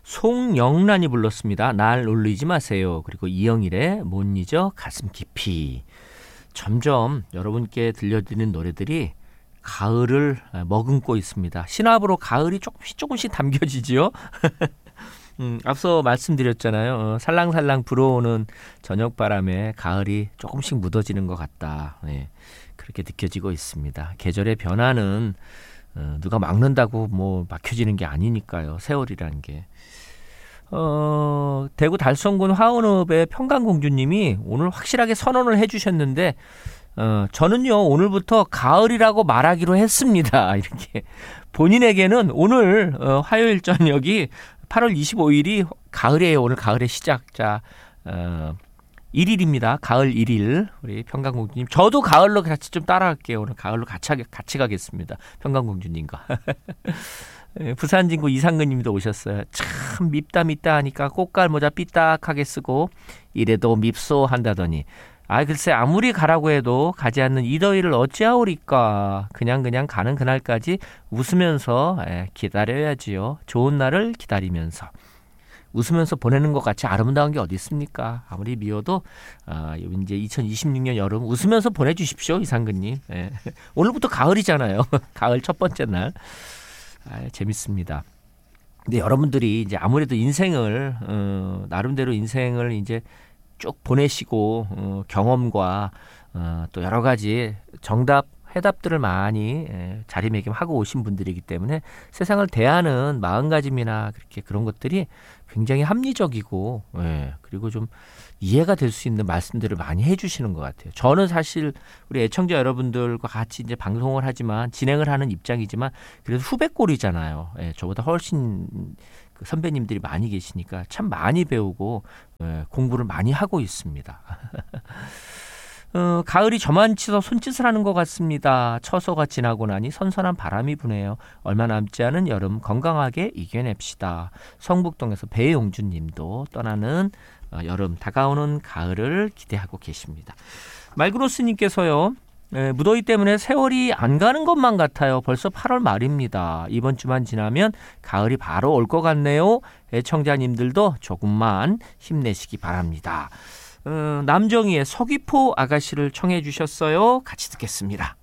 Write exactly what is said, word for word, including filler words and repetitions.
송영란이 불렀습니다. 날 놀리지 마세요. 그리고 이영일의 못 잊어 가슴 깊이. 점점 여러분께 들려드리는 노래들이 가을을 머금고 있습니다. 신압으로 가을이 조금씩 조금씩 담겨지지요. 음, 앞서 말씀드렸잖아요. 어, 살랑살랑 불어오는 저녁바람에 가을이 조금씩 묻어지는 것 같다. 네, 그렇게 느껴지고 있습니다. 계절의 변화는 어, 누가 막는다고 뭐 막혀지는 게 아니니까요. 세월이라는 게. 어, 대구 달성군 화원읍의 평강공주님이 오늘 확실하게 선언을 해주셨는데 어, 저는요 오늘부터 가을이라고 말하기로 했습니다. 이렇게 본인에게는 오늘 어, 화요일 저녁이 팔월 이십오일이 가을이에요. 오늘 가을의 시작자 어, 일 일입니다. 가을 일 일 우리 평강공주님. 저도 가을로 같이 좀 따라갈게요. 오늘 가을로 같이, 같이 가겠습니다. 평강공주님과. 부산 진구 이상근 님도 오셨어요. 참 밉다 밉다 하니까 꽃갈 모자 삐딱하게 쓰고 이래도 밉소 한다더니 아 글쎄 아무리 가라고 해도 가지 않는 이 더위를 어찌하오리까. 그냥 그냥 가는 그날까지 웃으면서 기다려야지요. 좋은 날을 기다리면서. 웃으면서 보내는 것 같이 아름다운 게 어디 있습니까? 아무리 미워도 아, 이제 이천이십육년 여름 웃으면서 보내주십시오. 이상근님. 예. 오늘부터 가을이잖아요. 가을 첫 번째 날. 아, 재밌습니다. 근데 여러분들이 이제 아무래도 인생을 어, 나름대로 인생을 이제 쭉 보내시고 어, 경험과 어, 또 여러 가지 정답 해답들을 많이 예, 자리매김하고 오신 분들이기 때문에 세상을 대하는 마음가짐이나 그렇게 그런 것들이 굉장히 합리적이고 예, 그리고 좀 이해가 될 수 있는 말씀들을 많이 해주시는 것 같아요. 저는 사실 우리 애청자 여러분들과 같이 이제 방송을 하지만 진행을 하는 입장이지만 그래도 후배꼴이잖아요. 예, 저보다 훨씬 그 선배님들이 많이 계시니까 참 많이 배우고 예, 공부를 많이 하고 있습니다. 어, 가을이 저만치서 손짓을 하는 것 같습니다. 처서가 지나고 나니 선선한 바람이 부네요. 얼마 남지 않은 여름 건강하게 이겨냅시다. 성북동에서 배용준 님도 떠나는 어, 여름 다가오는 가을을 기대하고 계십니다. 말그로스 님께서요. 에, 무더위 때문에 세월이 안 가는 것만 같아요. 벌써 팔월 말입니다. 이번 주만 지나면 가을이 바로 올 것 같네요. 애청자님들도 조금만 힘내시기 바랍니다. 어, 남정희의 서귀포 아가씨를 청해 주셨어요. 같이 듣겠습니다.